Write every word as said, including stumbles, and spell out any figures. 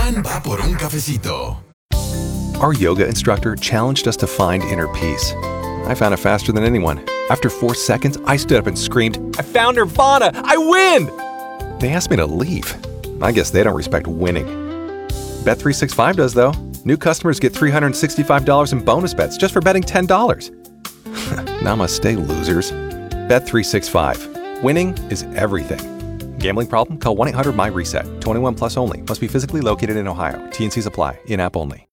Juan va por un cafecito. Our yoga instructor challenged us to find inner peace. I found it faster than anyone. After four seconds, I stood up and screamed, "I found Nirvana! I win!" They asked me to leave. I guess they don't respect winning. Bet three sixty-five does, though. New customers get three hundred sixty-five dollars in bonus bets just for betting ten dollars. Namaste, losers. Bet three sixty-five. Winning is everything. Gambling problem? Call one eight hundred M Y RESET. twenty-one plus only. Must be physically located in Ohio. T N Cs apply. In-app only.